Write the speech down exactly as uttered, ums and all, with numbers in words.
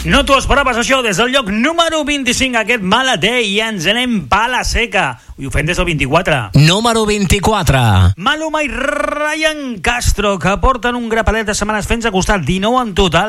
No t'ho esperaves, això, des del lloc número vint-i-cinc, aquest Malaté, i ens anem pa la seca. I ho fem des del vint-i-quatre. Número vint-i-quatre. Maluma i Ryan Castro, que porten un grapadet de setmanes fent-se costat, dinou en total.